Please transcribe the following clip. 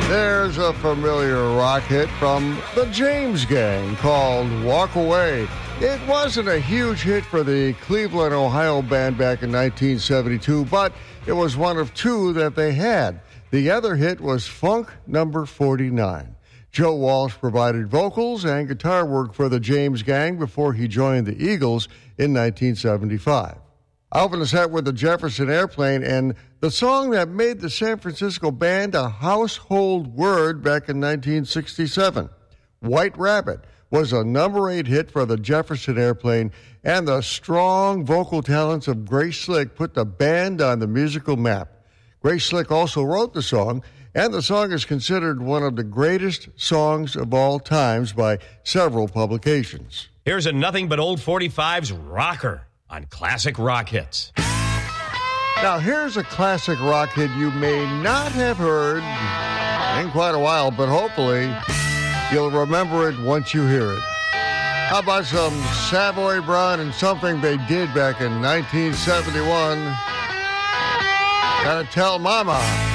There's a familiar rock hit from the James Gang called Walk Away. It wasn't a huge hit for the Cleveland, Ohio band back in 1972, but it was one of two that they had. The other hit was Funk Number 49. Joe Walsh provided vocals and guitar work for the James Gang before he joined the Eagles in 1975. I opened the set with the Jefferson Airplane and the song that made the San Francisco band a household word back in 1967. White Rabbit was a number 8 hit for the Jefferson Airplane, and the strong vocal talents of Grace Slick put the band on the musical map. Grace Slick also wrote the song, and the song is considered one of the greatest songs of all times by several publications. Here's a Nothing But Old 45's rocker on Classic Rock Hits. Now, here's a classic rock hit you may not have heard in quite a while, but hopefully you'll remember it once you hear it. How about some Savoy Brown and something they did back in 1971? Gotta Tell Mama.